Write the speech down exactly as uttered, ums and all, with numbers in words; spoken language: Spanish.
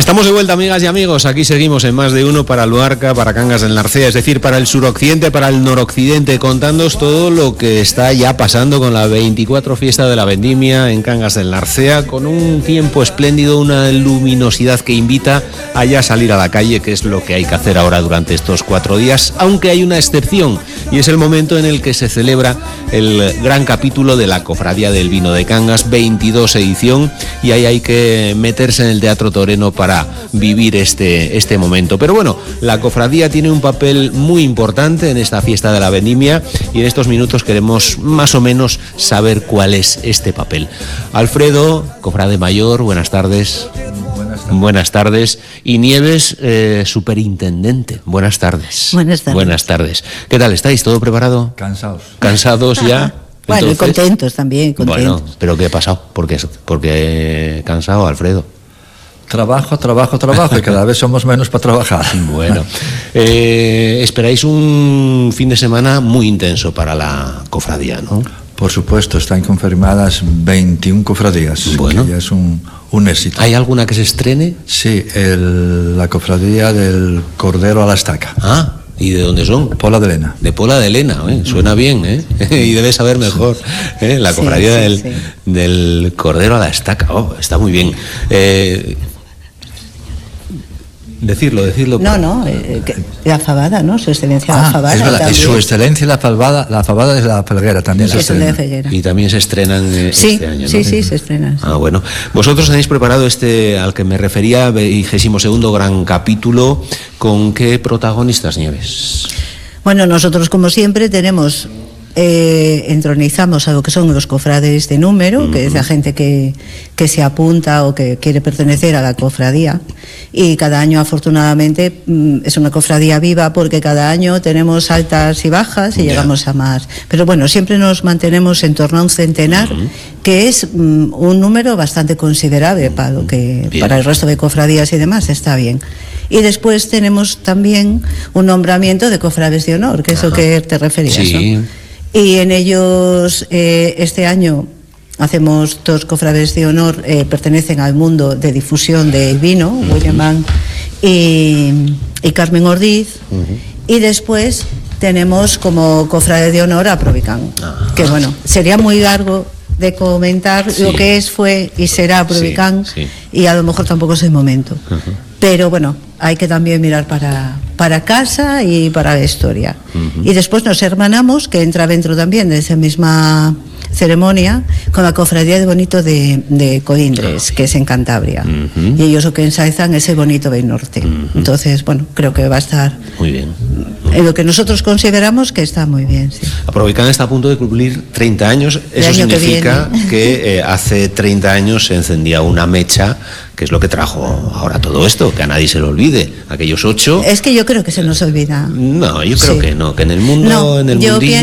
Estamos de vuelta, amigas y amigos. Aquí seguimos en Más de Uno para Luarca, para Cangas del Narcea, es decir, para el suroccidente, para el noroccidente, contándoos todo lo que está ya pasando con la veinticuatro fiesta de la vendimia en Cangas del Narcea, con un tiempo espléndido, una luminosidad que invita a ya salir a la calle, que es lo que hay que hacer ahora durante estos cuatro días, aunque hay una excepción, y es el momento en el que se celebra el gran capítulo de la Cofradía del Vino de Cangas, veintidós edición, y ahí hay que meterse en el Teatro Toreno para vivir este, este momento. Pero bueno, la cofradía tiene un papel muy importante en esta fiesta de la vendimia y en estos minutos queremos más o menos saber cuál es este papel. Alfredo, cofrade mayor, buenas tardes. Buenas tardes. Buenas tardes. Y Nieves, eh, superintendente, buenas tardes. Buenas tardes. Buenas tardes. ¿Qué tal? ¿Estáis? ¿Todo preparado? Cansados. ¿Cansados ya? Bueno, Entonces, y contentos también, contentos. Bueno, ¿pero qué ha pasado? ¿Por qué, por qué cansado, Alfredo? Trabajo, trabajo, trabajo y cada vez somos menos para trabajar. Bueno, eh, esperáis un fin de semana muy intenso para la cofradía, ¿no? Por supuesto, están confirmadas veintiuna cofradías. Bueno. Que ya es un, un éxito. ¿Hay alguna que se estrene? Sí, el, la cofradía del Cordero a la Estaca. Ah, ¿y de dónde son? Pola de Lena. De Pola de Lena, ¿eh? Suena bien, ¿eh? Y debes saber mejor, ¿eh? La cofradía sí, sí, del, sí. del Cordero a la Estaca. Oh, está muy bien. Eh, decirlo, decirlo. No, no, eh, que, la fabada, ¿no? Su excelencia Ah, la fabada. es verdad. Y también. su excelencia la fabada, la fabada de la Felguera también se Es una estrena. Felguera. Y también se estrenan eh, Sí, este año, ¿no? sí, sí, se estrenan. Sí. Ah, bueno. Vosotros tenéis preparado este, al que me refería, vigésimo segundo gran capítulo. ¿Con qué protagonistas, Nieves? Bueno, nosotros como siempre tenemos, eh, entronizamos a lo que son los cofrades de número, uh-huh. que es la gente que, que se apunta o que quiere pertenecer a la cofradía. Y cada año, afortunadamente, es una cofradía viva porque cada año tenemos altas y bajas y yeah. llegamos a más. Pero bueno, siempre nos mantenemos en torno a un centenar, uh-huh. que es um, un número bastante considerable para lo que bien. Para el resto de cofradías y demás, está bien. Y después tenemos también un nombramiento de cofrades de honor, que es Ajá. lo que te referías, sí. ¿no? Y en ellos, eh, este año, hacemos dos cofrades de honor, eh, pertenecen al mundo de difusión del vino, uh-huh. William Mann y, y Carmen Ordiz, uh-huh. y después tenemos como cofrade de honor a Provicán, uh-huh. que bueno, sería muy largo de comentar sí. lo que es, fue y será Provicán, sí, sí. y a lo mejor tampoco es el momento. Uh-huh. Pero bueno, hay que también mirar para, para casa y para la historia. Uh-huh. Y después nos hermanamos, que entra dentro también de esa misma ceremonia, con la cofradía de Bonito de, de Colindres, que es en Cantabria. Uh-huh. Y ellos lo que ensalzan es el Bonito del Norte. Uh-huh. Entonces, bueno, creo que va a estar muy bien. En lo que nosotros consideramos que está muy bien. Sí. Provicán está a punto de cumplir treinta años. Eso significa que, que eh, hace treinta años se encendía una mecha, que es lo que trajo ahora todo esto, que a nadie se le olvide. Aquellos ocho... Es que yo creo que se nos olvida. No, yo creo sí. que no, que en el mundo, no, en el yo mundillo